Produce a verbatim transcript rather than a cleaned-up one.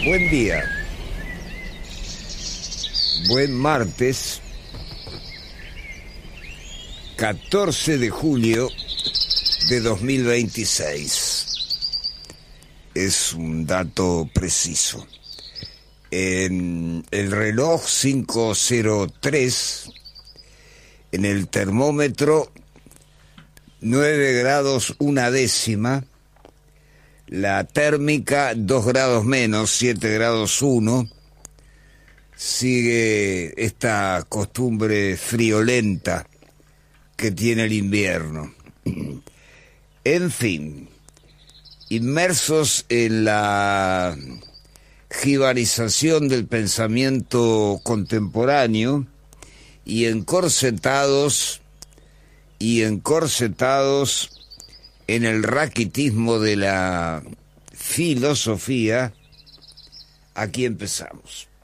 Buen día. Buen martes. catorce de julio de dos mil veintiséis. Es un dato preciso. En el reloj cinco cero tres, en el termómetro nueve grados una décima, la térmica dos grados menos, siete grados uno. Sigue esta costumbre friolenta que tiene el invierno. En fin, inmersos en la jibarización del pensamiento contemporáneo y encorsetados y encorsetados en el raquitismo de la filosofía, aquí empezamos.